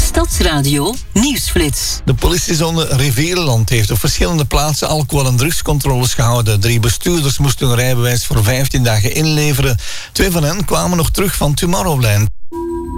Stadsradio Nieuwsflits. De politiezone Rivierenland heeft op verschillende plaatsen alcohol- en drugscontroles gehouden. 3 bestuurders moesten hun rijbewijs voor 15 dagen inleveren. 2 van hen kwamen nog terug van Tomorrowland.